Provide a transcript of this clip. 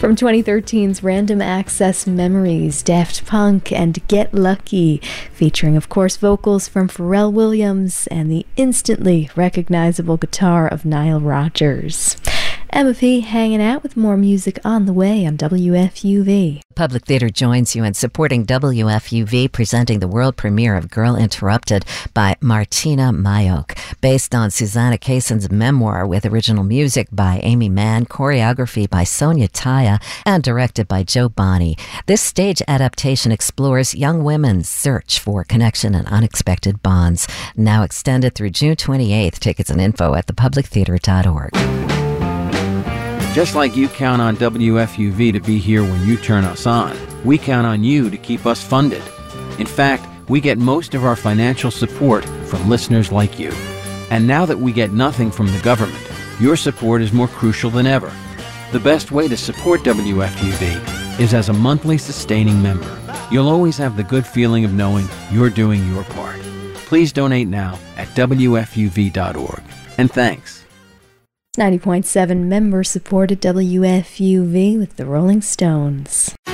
From 2013's Random Access Memories, Daft Punk and Get Lucky, featuring, of course, vocals from Pharrell Williams and the instantly recognizable guitar of Nile Rodgers. Emma P. hanging out with more music on the way on WFUV. Public Theater joins you in supporting WFUV, presenting the world premiere of Girl Interrupted by Martina Mayok, based on Susanna Kayson's memoir with original music by Amy Mann, choreography by Sonia Taya, and directed by Joe Bonney. This stage adaptation explores young women's search for connection and unexpected bonds. Now extended through June 28th. Tickets and info at thepublictheater.org. Just like you count on WFUV to be here when you turn us on, we count on you to keep us funded. In fact, we get most of our financial support from listeners like you. And now that we get nothing from the government, your support is more crucial than ever. The best way to support WFUV is as a monthly sustaining member. You'll always have the good feeling of knowing you're doing your part. Please donate now at WFUV.org. And thanks. 90.7 member-supported WFUV with the Rolling Stones.